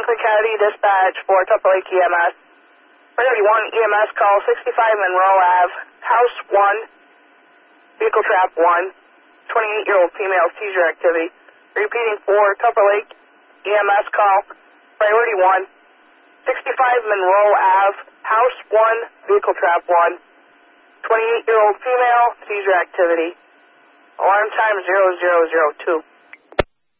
Franklin County Dispatch for Tupper Lake EMS. Priority 1 EMS call 65 Monroe Ave, House 1, Vehicle Trap 1, 28-year-old female seizure activity. Repeating for Tupper Lake EMS call, priority 1, 65 Monroe Ave, House 1, Vehicle Trap 1, 28-year-old female seizure activity. Alarm time 0002.